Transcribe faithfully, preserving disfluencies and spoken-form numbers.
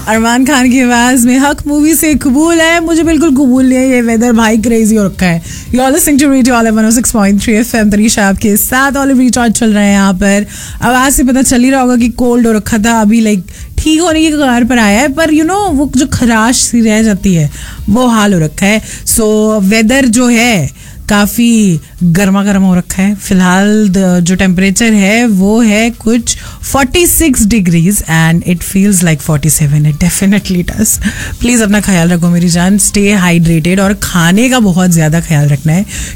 अरमान खान की आवाज में हक मूवी से कबूल है, मुझे बिल्कुल कबूल नहीं है ये वेदर, भाई क्रेजी हो रखा है. You are listening to radio olive one O six point three FM. तरीशा आपके साथ ऑलिव रिचार्ज चल रहे हैं यहाँ पर. आवाज से पता चल ही रहा होगा कि कोल्ड हो रखा था, अभी लाइक ठीक होने की कगार पर आया है, पर यू you नो know, वो जो खराश सी रह जाती है वो हाल हो रखा है. सो वेदर जो है काफ़ी गर्मा गर्म हो रखा है. फिलहाल जो टेम्परेचर है वो है कुछ forty six degrees and it feels like forty seven. It definitely does. Please अपना ख्याल रखो मेरी जान, स्टे हाइड्रेटेड और खाने का बहुत ज़्यादा ख्याल रखना है